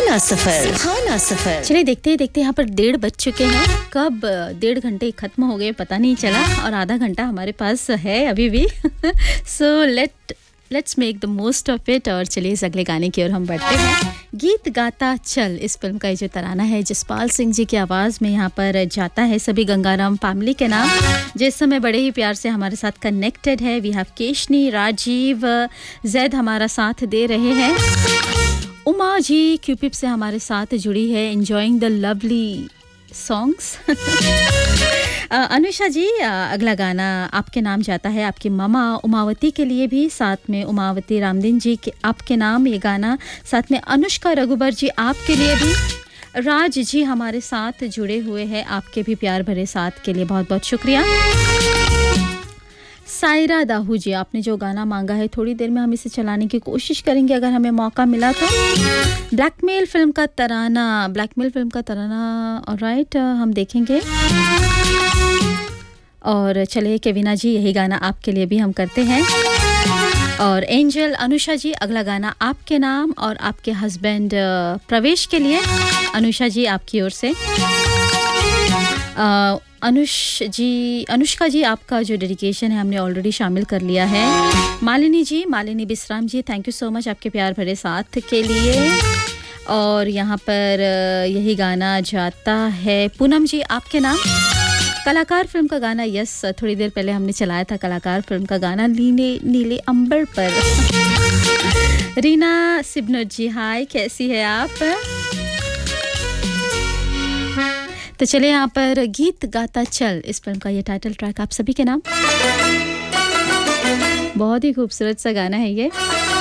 सुहाना सफर। चलिए देखते ही देखते यहाँ पर 1:30 बज चुके हैं। कब 1.5 घंटे खत्म हो गए पता नहीं चला, और आधा घंटा हमारे पास है अभी भी। So let's make the most of it. और चलिए इस अगले गाने की ओर हम बढ़ते हैं। गीत गाता चल, इस फिल्म का ये जो तराना है जसपाल सिंह जी की आवाज़ में यहाँ पर जाता है सभी गंगाराम फैमिली के नाम, जिस समय बड़े ही प्यार से हमारे साथ कनेक्टेड है। वी हैव केशनी, राजीव, जैद हमारा साथ दे रहे हैं। उमा जी क्यूपिप से हमारे साथ जुड़ी है, एंजॉइंग द लवली सॉन्ग्स। अनुषा जी, अगला गाना आपके नाम जाता है आपकी मामा उमावती के लिए भी, साथ में उमावती रामदीन जी के आपके नाम ये गाना, साथ में अनुष्का रघुबर जी आपके लिए भी। राज जी हमारे साथ जुड़े हुए हैं, आपके भी प्यार भरे साथ के लिए बहुत बहुत शुक्रिया। सायरा दाहू जी, आपने जो गाना मांगा है थोड़ी देर में हम इसे चलाने की कोशिश करेंगे अगर हमें मौका मिला तो। ब्लैकमेल फिल्म का तराना, ऑलराइट, हम देखेंगे। और चलिए केविना जी, यही गाना आपके लिए भी हम करते हैं। और एंजल, अनुषा जी, अगला गाना आपके नाम और आपके हस्बैंड प्रवेश के लिए। अनुषा जी आपकी ओर से। अनुष्का जी, आपका जो डेडिकेशन है हमने ऑलरेडी शामिल कर लिया है। मालिनी बिश्राम जी, थैंक यू सो मच आपके प्यार भरे साथ के लिए। और यहाँ पर यही गाना जाता है पूनम जी आपके नाम। कलाकार फिल्म का गाना, यस, थोड़ी देर पहले हमने चलाया था कलाकार फिल्म का गाना, नीले अंबर पर। रीना सिबनोट जी, हाय, कैसी है आप? तो चले यहाँ पर गीत गाता चल, इस फिल्म का ये टाइटल ट्रैक आप सभी के नाम। बहुत ही खूबसूरत सा गाना है ये।